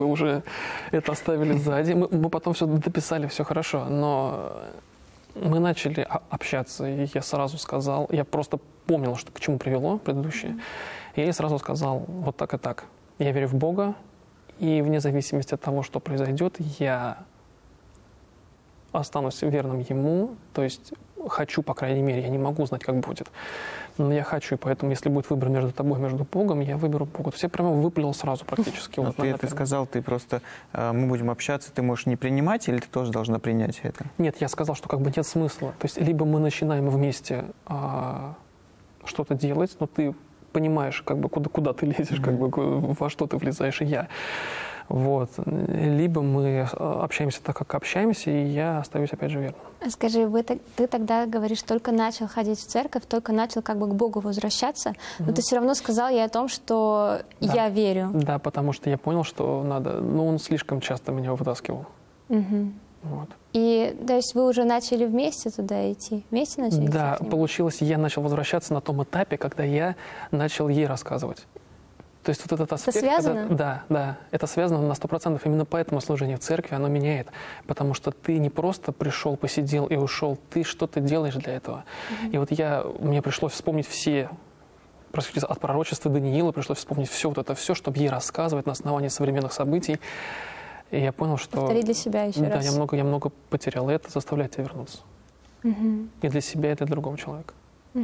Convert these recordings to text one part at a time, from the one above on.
Мы уже это оставили сзади. Мы потом все дописали, все хорошо. Но мы начали общаться, и я сразу сказал, я просто помнил, что к чему привело предыдущее. И я сразу сказал вот так и так. Я верю в Бога, и вне зависимости от того, что произойдет, я останусь верным Ему. То есть хочу, по крайней мере, я не могу знать, как будет. Но я хочу, и поэтому, если будет выбор между тобой и между Богом, я выберу Бога. То есть я прямо выпалил сразу практически. Но ты сказал, ты просто, мы будем общаться, ты можешь не принимать, или ты тоже должна принять это? Нет, я сказал, что как бы нет смысла. То есть либо мы начинаем вместе что-то делать, но ты понимаешь, как бы, куда ты лезешь, как бы, во что ты влезаешь, и я. Вот. Либо мы общаемся так, как общаемся, и я остаюсь, опять же, верным. Скажи, ты тогда говоришь, только начал ходить в церковь, только начал как бы к Богу возвращаться, но ты все равно сказал ей о том, что да. я верю. Да, потому что я понял, что надо, он слишком часто меня вытаскивал. Вот. И, то есть вы уже начали вместе туда идти? Вместе начали идти? Да, получилось, я начал возвращаться на том этапе, когда я начал ей рассказывать. То есть вот этот аспект... Это связано? Да, это связано на 100%. Именно поэтому служение в церкви, оно меняет. Потому что ты не просто пришел, посидел и ушел, ты что-то делаешь для этого. И вот мне пришлось вспомнить все... От пророчества Даниила пришлось вспомнить все, чтобы ей рассказывать на основании современных событий. И я понял, что... Повтори для себя еще раз. Да, я много потерял, и это заставляет тебя вернуться. И для себя, и для другого человека.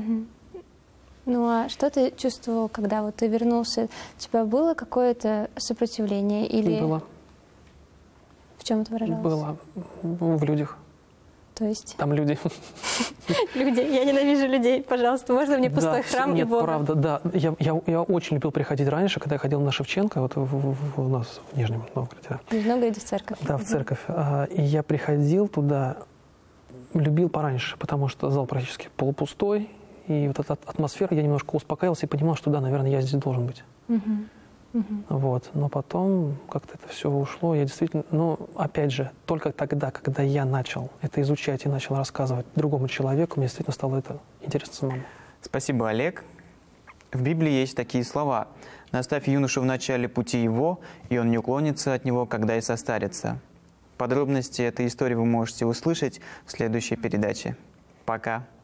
Ну а что ты чувствовал, когда вот ты вернулся? У тебя было какое-то сопротивление? Или... Было. В чем это выражалось? Было. В людях. То есть? Там люди. Люди. Я ненавижу людей. Пожалуйста, можно мне пустой храм и Бога? Нет, правда, да. Я очень любил приходить раньше, когда я ходил на Шевченко, вот у нас в Нижнем Новгороде. В Нижнем Новгороде в церковь. Да, в церковь. И я приходил туда, любил пораньше, потому что зал практически полупустой. И вот эта атмосфера, я немножко успокаивался и понимал, что да, наверное, я здесь должен быть. Вот. Но потом как-то это все ушло. Я действительно, опять же, только тогда, когда я начал это изучать и начал рассказывать другому человеку, мне действительно стало это интересно самому. Спасибо, Олег. В Библии есть такие слова: «Наставь юношу в начале пути его, и он не уклонится от него, когда и состарится». Подробности этой истории вы можете услышать в следующей передаче. Пока.